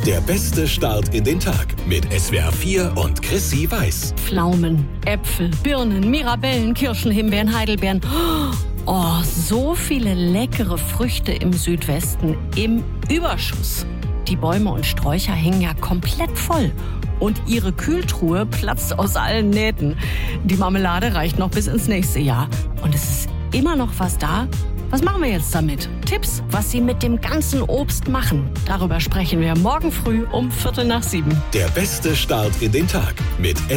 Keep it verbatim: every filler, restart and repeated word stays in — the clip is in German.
Der beste Start in den Tag mit S W R vier und Chrissy Weiß. Pflaumen, Äpfel, Birnen, Mirabellen, Kirschen, Himbeeren, Heidelbeeren. Oh, so viele leckere Früchte im Südwesten im Überschuss. Die Bäume und Sträucher hängen ja komplett voll. Und ihre Kühltruhe platzt aus allen Nähten. Die Marmelade reicht noch bis ins nächste Jahr. Und es ist immer noch was da. Was machen wir jetzt damit? Tipps, was Sie mit dem ganzen Obst machen. Darüber sprechen wir morgen früh um Viertel nach sieben. Der beste Start in den Tag mit